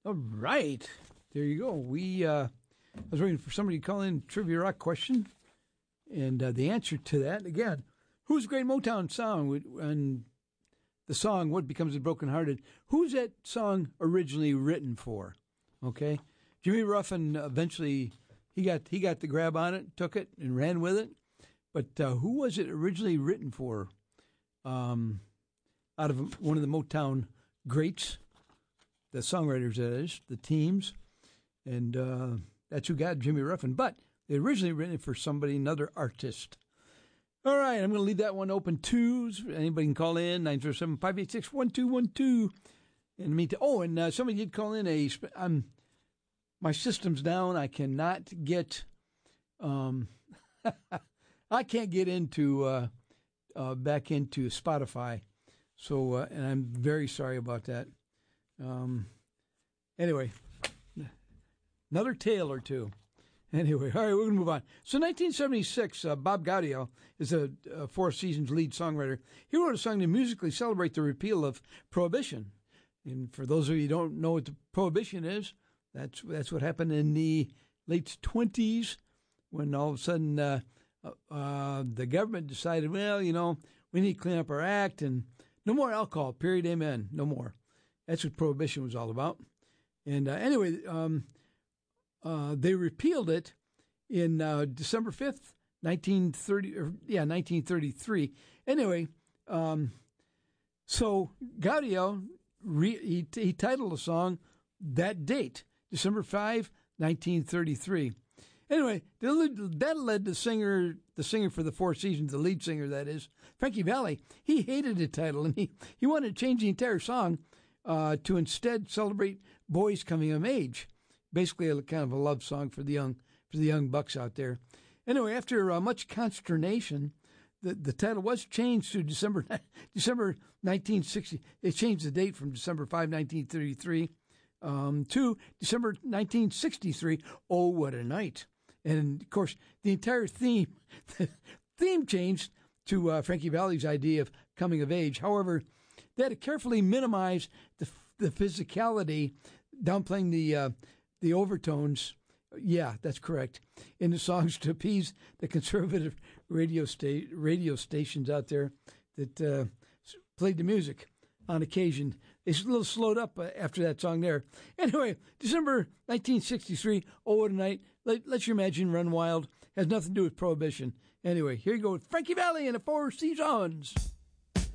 All right. There you go. I was waiting for somebody to call in Trivia Rock question. And the answer to that, again, who's Great Motown song? And the song, What Becomes of Broken Hearted, who's that song originally written for? Okay. Jimmy Ruffin eventually, he got the grab on it, took it, and ran with it. But who was it originally written for? Out of one of the Motown greats, the songwriters, that is, the teams. And that's who got Jimmy Ruffin. But they originally written it for somebody, another artist. All right, I'm going to leave that one open too. Anybody can call in, 907-586-1212. And somebody did call in my system's down. I cannot get, I can't get into, back into Spotify. So, and I'm very sorry about that. Anyway, another tale or two. Anyway, all right, we're going to move on. So 1976, Bob Gaudio is a Four Seasons lead songwriter. He wrote a song to musically celebrate the repeal of Prohibition. And for those of you who don't know what the Prohibition is, that's what happened in the late 20s when all of a sudden the government decided, well, we need to clean up our act and no more alcohol, period, amen, no more. That's what Prohibition was all about. And anyway, they repealed it in December 5th, 1933. Anyway, so Gaudio, he titled the song that date, December 5, 1933. Anyway, that led the singer for the Four Seasons, the lead singer, that is, Frankie Valli. He hated the title, and he wanted to change the entire song to instead celebrate boys coming of age. Basically, a kind of a love song for the young bucks out there. Anyway, after much consternation, the title was changed to December 1960. They changed the date from December 5, 1933, to December 1963. Oh, what a night! And of course, the entire theme changed to Frankie Valli's idea of coming of age. However, they had to carefully minimize the physicality, downplaying the overtones, yeah, that's correct, in the songs to appease the conservative radio stations out there that played the music on occasion. It's a little slowed up after that song there. Anyway, December 1963, Oh, What a Night, Let Your Imagine Run Wild, has nothing to do with Prohibition. Anyway, here you go with Frankie Valli and the Four Seasons.